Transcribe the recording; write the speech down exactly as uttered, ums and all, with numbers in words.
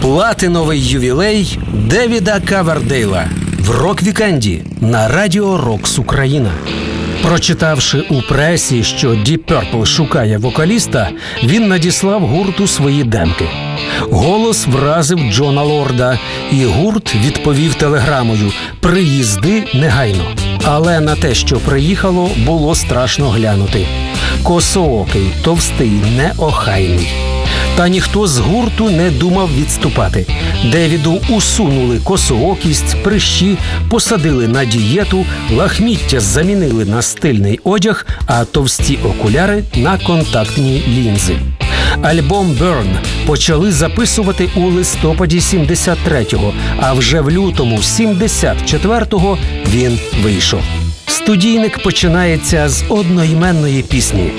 Платиновий ювілей Девіда Ковердейла в рок-вікенді на радіо «Рокс Україна». Прочитавши у пресі, що Deep Purple шукає вокаліста, він надіслав гурту свої демки. Голос вразив Джона Лорда, і гурт відповів телеграмою «Приїзди негайно». Але на те, що приїхало, було страшно глянути. Косоокий, товстий, неохайний. Та ніхто з гурту не думав відступати. Девіду усунули косоокість, прищі, посадили на дієту, лахміття замінили на стильний одяг, а товсті окуляри – на контактні лінзи. Альбом «Burn» почали записувати у листопаді сімдесят третього, а вже в лютому сімдесят четвертого він вийшов. Студійник починається з одноіменної пісні